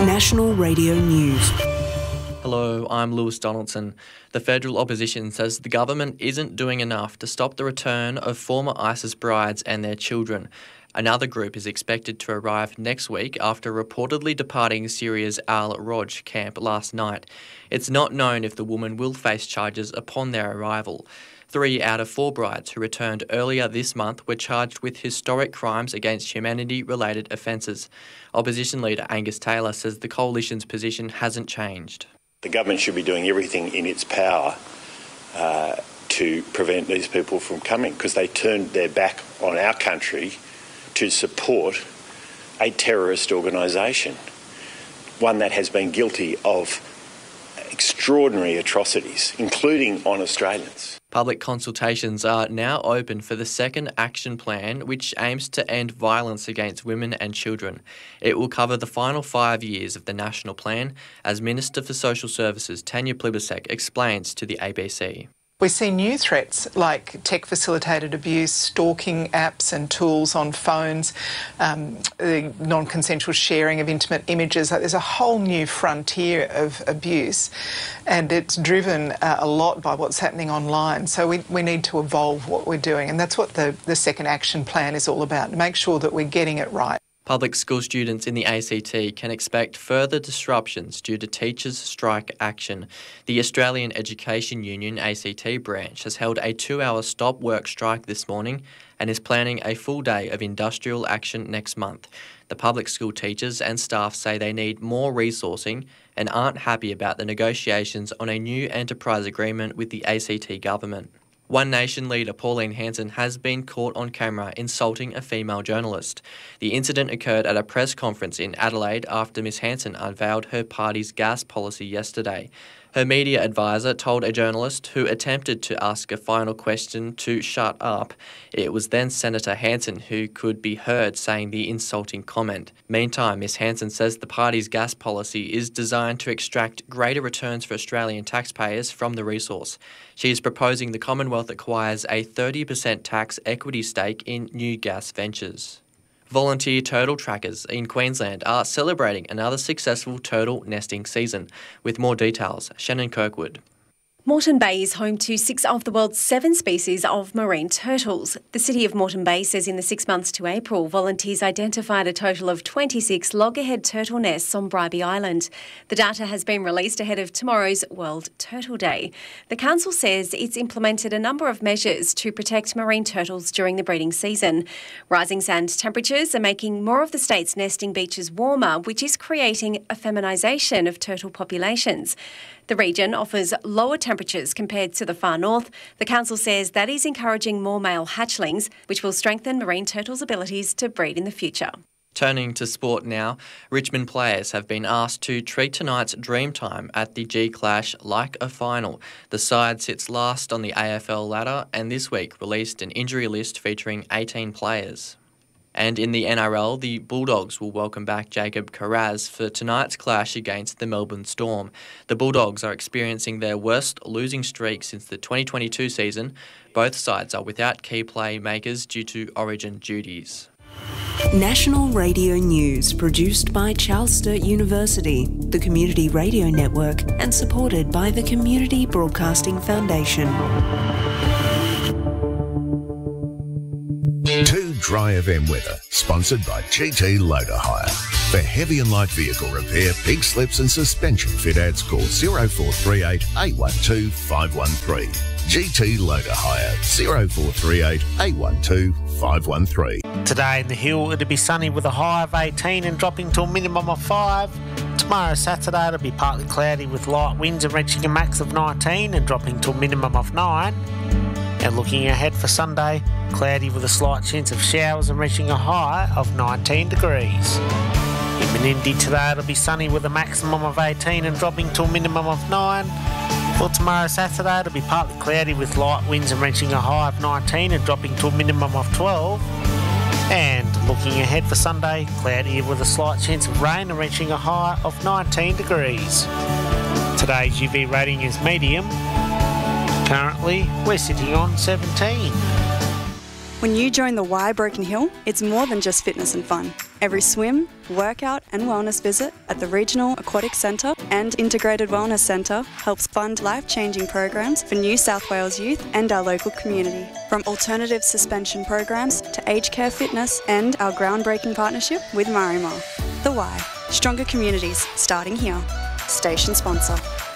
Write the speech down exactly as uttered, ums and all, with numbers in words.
National Radio News. Hello, I'm Lewis Donaldson. The federal opposition says the government isn't doing enough to stop the return of former ISIS brides and their children. Another group is expected to arrive next week after reportedly departing Syria's Al-Roj camp last night. It's not known if the woman will face charges upon their arrival. Three out of four brides who returned earlier this month were charged with historic crimes against humanity-related offences. Opposition leader Angus Taylor says the coalition's position hasn't changed. The government should be doing everything in its power uh, to prevent these people from coming, because they turned their back on our country to support a terrorist organisation, one that has been guilty of extraordinary atrocities, including on Australians. Public consultations are now open for the second action plan, which aims to end violence against women and children. It will cover the final five years of the national plan, as Minister for Social Services Tanya Plibersek explains to the A B C. We see new threats like tech-facilitated abuse, stalking apps and tools on phones, um, the non-consensual sharing of intimate images. There's a whole new frontier of abuse, and it's driven uh, a lot by what's happening online. So we, we need to evolve what we're doing, and that's what the, the second action plan is all about, to make sure that we're getting it right. Public school students in the A C T can expect further disruptions due to teachers' strike action. The Australian Education Union A C T branch has held a two-hour stop work strike this morning and is planning a full day of industrial action next month. The public school teachers and staff say they need more resourcing and aren't happy about the negotiations on a new enterprise agreement with the A C T government. One Nation leader Pauline Hanson has been caught on camera insulting a female journalist. The incident occurred at a press conference in Adelaide after Miss Hanson unveiled her party's gas policy yesterday. Her media advisor told a journalist who attempted to ask a final question to shut up. It was then Senator Hanson who could be heard saying the insulting comment. Meantime, Miss Hanson says the party's gas policy is designed to extract greater returns for Australian taxpayers from the resource. She is proposing the Commonwealth acquires a thirty percent tax equity stake in new gas ventures. Volunteer turtle trackers in Queensland are celebrating another successful turtle nesting season. With more details, Shannon Kirkwood. Moreton Bay is home to six of the world's seven species of marine turtles. The City of Moreton Bay says in the six months to April, volunteers identified a total of twenty-six loggerhead turtle nests on Bribie Island. The data has been released ahead of tomorrow's World Turtle Day. The council says it's implemented a number of measures to protect marine turtles during the breeding season. Rising sand temperatures are making more of the state's nesting beaches warmer, which is creating a feminisation of turtle populations. The region offers lower temperatures compared to the far north. The council says that is encouraging more male hatchlings, which will strengthen marine turtles' abilities to breed in the future. Turning to sport now, Richmond players have been asked to treat tonight's dream time at the G-Clash like a final. The side sits last on the A F L ladder and this week released an injury list featuring eighteen players. And in the N R L, the Bulldogs will welcome back Jacob Carraz for tonight's clash against the Melbourne Storm. The Bulldogs are experiencing their worst losing streak since the twenty twenty-two season. Both sides are without key playmakers due to Origin duties. National Radio News, produced by Charles Sturt University, the Community Radio Network, and supported by the Community Broadcasting Foundation. Two Dry F M weather, sponsored by G T Loader Hire. For heavy and light vehicle repair, pig slips and suspension fit outs, call zero four three eight, eight one two, five one three. G T Loader Hire, zero four three eight, eight one two, five one three. Today in the Hill, it'll be sunny with a high of eighteen and dropping to a minimum of five. Tomorrow, Saturday, it'll be partly cloudy with light winds and reaching a max of nineteen and dropping to a minimum of nine. And looking ahead for Sunday, cloudy with a slight chance of showers and reaching a high of nineteen degrees. In Menindee today, it'll be sunny with a maximum of eighteen and dropping to a minimum of nine. For tomorrow, Saturday, it'll be partly cloudy with light winds and reaching a high of nineteen and dropping to a minimum of twelve. And looking ahead for Sunday, cloudy with a slight chance of rain and reaching a high of nineteen degrees. Today's U V rating is medium. Currently, we're sitting on seventeen. When you join the Y Broken Hill, it's more than just fitness and fun. Every swim, workout and wellness visit at the Regional Aquatic Centre and Integrated Wellness Centre helps fund life-changing programs for New South Wales youth and our local community. From alternative suspension programs to aged care fitness and our groundbreaking partnership with Marimar. The Y. Stronger communities starting here. Station sponsor.